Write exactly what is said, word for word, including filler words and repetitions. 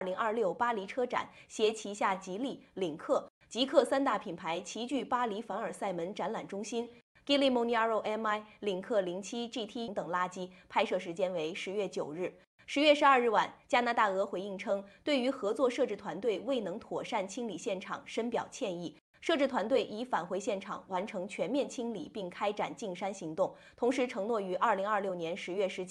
二零二六巴黎车展携旗下吉利、领克、极客三大品牌齐聚巴黎凡尔赛门展览中心。Geely Monaro M I、领克零七 G T 等垃圾，拍摄时间为十月九日。十月十二日晚，加拿大鹅回应称，对于合作摄制团队未能妥善清理现场深表歉意。摄制团队已返回现场，完成全面清理并开展净山行动，同时承诺于二零二六年十月十七。